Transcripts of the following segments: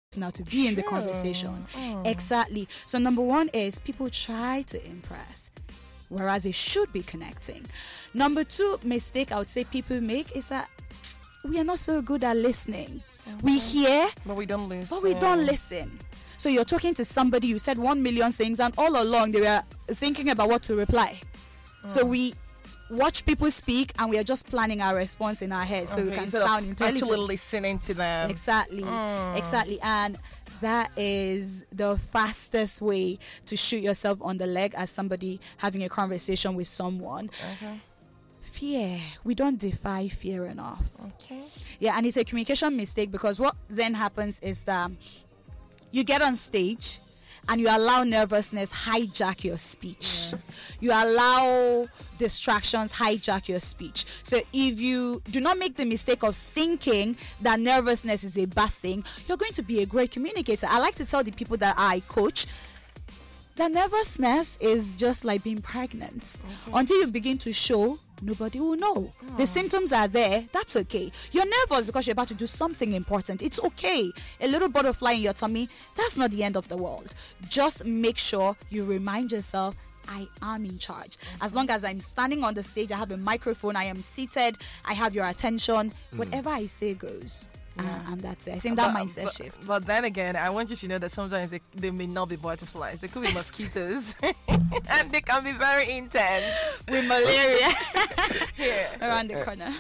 now to be in the conversation. Exactly. So number one is people try to impress, whereas they should be connecting. Number two mistake I would say people make is that we are not so good at listening. We hear, but we don't listen. So you're talking to somebody, you said 1 million things, and all along they were thinking about what to reply. So we watch people speak and we are just planning our response in our head so we can sound intelligent. Actually listening to them. Exactly. And that is the fastest way to shoot yourself on the leg as somebody having a conversation with someone. Fear. We don't defy fear enough. Yeah, and it's a communication mistake, because what then happens is that you get on stage and you allow nervousness hijack your speech. You allow distractions hijack your speech. So if you do not make the mistake of thinking that nervousness is a bad thing, you're going to be a great communicator. I like to tell the people that I coach that nervousness is just like being pregnant. Until you begin to show, nobody will know. The symptoms are there. That's okay. You're nervous because you're about to do something important. It's okay. A little butterfly in your tummy, that's not the end of the world. Just make sure you remind yourself, I am in charge. As long as I'm standing on the stage, I have a microphone, I am seated, I have your attention. Whatever I say goes. And that's it. I think that mindset shift. But then again, I want you to know that sometimes they may not be butterflies. They could be mosquitoes. And they can be very intense. With malaria. Around the corner.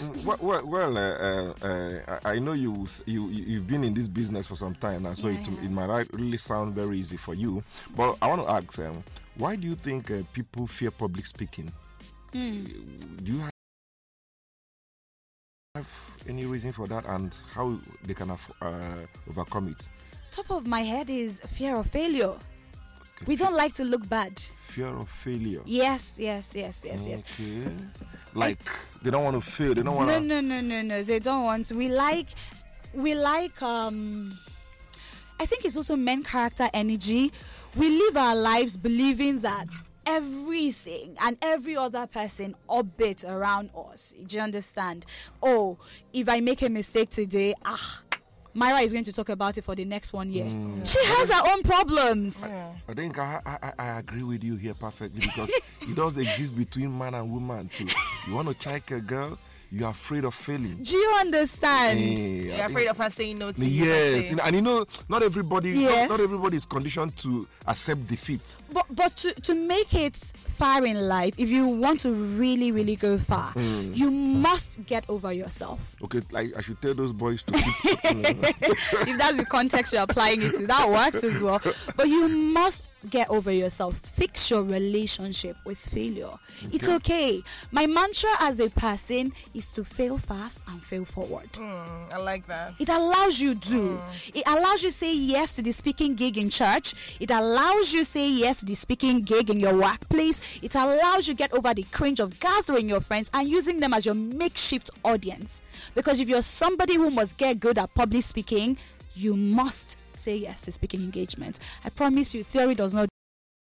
I know you've been in this business for some time now, so it might really sound very easy for you. But I want to ask, why do you think people fear public speaking? Do you have any reason for that, and how they can overcome it? Top of my head is fear of failure. We don't like to look bad. Fear of failure. Yes. Okay. Like they don't want to fail. They don't want to. No. They don't want to. We like. I think it's also main character energy. We live our lives believing that everything and every other person orbits around us. Do you understand? Oh, if I make a mistake today, Myra is going to talk about it for the next 1 year. She has her own problems. I think I agree with you here perfectly, because it does exist between man and woman too. You want to check a girl, you're afraid of failing. Do you understand? You're afraid of her saying no to you. Yes, and not everybody is conditioned to accept defeat. But to make it far in life, if you want to really, really go far, you must get over yourself. Okay, like I should tell those boys to keep. If that's the context you're applying it to, that works as well. But you must get over yourself. Fix your relationship with failure. Okay. It's okay. My mantra as a person is to fail fast and fail forward. I like that. It allows you to. It allows you to say yes to the speaking gig in church. It allows you to say yes to the speaking gig in your workplace. It allows you to get over the cringe of gathering your friends and using them as your makeshift audience. Because if you're somebody who must get good at public speaking, you must say yes to speaking engagements. I promise you, theory does not